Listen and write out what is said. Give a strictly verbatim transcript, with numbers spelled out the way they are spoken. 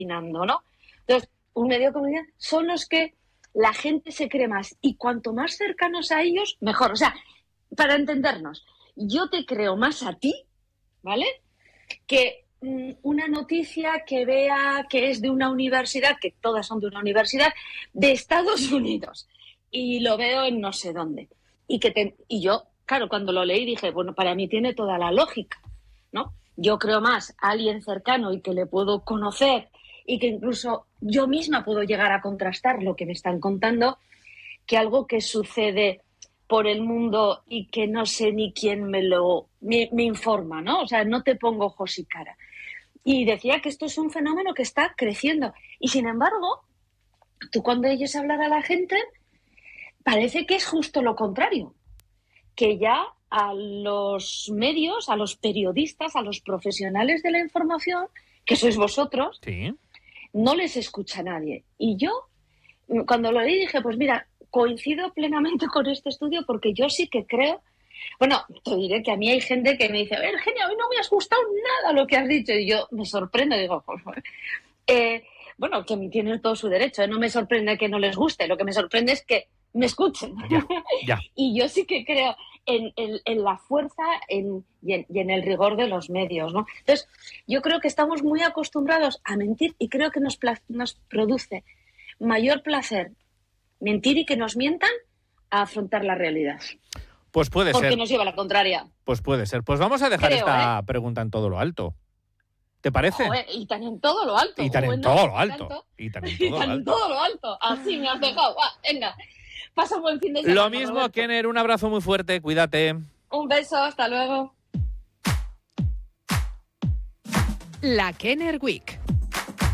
opinando, ¿no? Entonces, un medio de comunicación son los que la gente se cree más. Y cuanto más cercanos a ellos, mejor. O sea, para entendernos, yo te creo más a ti, ¿vale? Que mmm, una noticia que vea que es de una universidad, que todas son de una universidad, de Estados Unidos. Y lo veo en no sé dónde. Y, que te, y yo, claro, cuando lo leí dije, bueno, para mí tiene toda la lógica, ¿no? Yo creo más a alguien cercano y que le puedo conocer y que incluso yo misma puedo llegar a contrastar lo que me están contando, que algo que sucede por el mundo y que no sé ni quién me lo me, me informa, ¿no? O sea, no te pongo ojos y cara. Y decía que esto es un fenómeno que está creciendo. Y sin embargo, tú cuando oyes hablar a la gente, parece que es justo lo contrario. Que ya a los medios, a los periodistas, a los profesionales de la información, que sois vosotros, sí, no les escucha nadie. Y yo, cuando lo leí, dije, pues mira, coincido plenamente con este estudio porque yo sí que creo... Bueno, te diré que a mí hay gente que me dice, Virginia, hoy no me has gustado nada lo que has dicho. Y yo me sorprendo, digo, pues, eh, bueno, que tienen todo su derecho, ¿eh? No me sorprende que no les guste, lo que me sorprende es que me escuchen. Ya, ya. Y yo sí que creo en, en, en la fuerza en, y, en, y en el rigor de los medios, ¿no? Entonces, yo creo que estamos muy acostumbrados a mentir y creo que nos, nos produce mayor placer mentir y que nos mientan a afrontar la realidad. Pues puede Porque ser. Porque nos lleva a la contraria. Pues puede ser. Pues vamos a dejar creo, esta ¿eh? pregunta en todo lo alto. ¿Te parece? Joder, y tan en todo lo alto. Y tan Joder, en no, todo lo alto. Y tan en todo, y tan lo, en alto. todo lo alto. Así me has dejado. Va, venga. Pasa un buen fin de semana. Lo mismo, Kenner. Un abrazo muy fuerte. Cuídate. Un beso. Hasta luego. La Kenner Week.